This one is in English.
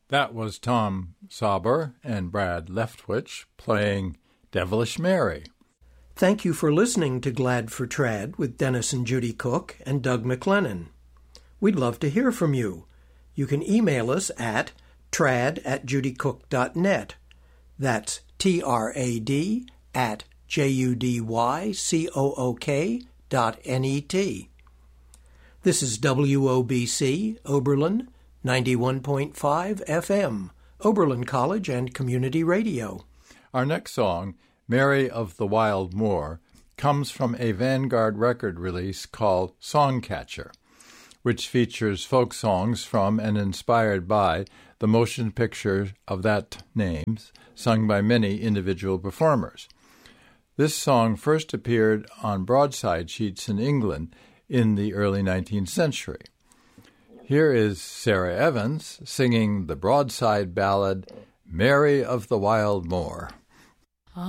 That was Tom Sauber and Brad Leftwich playing Devilish Mary. Thank you for listening to Glad for Trad with Dennis and Judy Cook and Doug McLennan. We'd love to hear from you. You can email us at trad@judycook.net. That's trad@judycook.net. This is WOBC, Oberlin, 91.5 FM, Oberlin College and Community Radio. Our next song, Mary of the Wild Moor, comes from a Vanguard record release called Songcatcher, which features folk songs from and inspired by the motion picture of that name, sung by many individual performers. This song first appeared on broadside sheets in England in the early 19th century. Here is Sarah Evans singing the broadside ballad, Mary of the Wild Moor.